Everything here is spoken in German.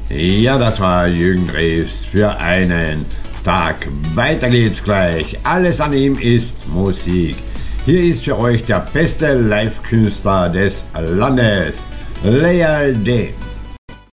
Ja, das war Jürgen Drews für einen Tag. Weiter geht's gleich. Alles an ihm ist Musik. Hier ist für euch der beste Live-Künstler des Landes, Leal D.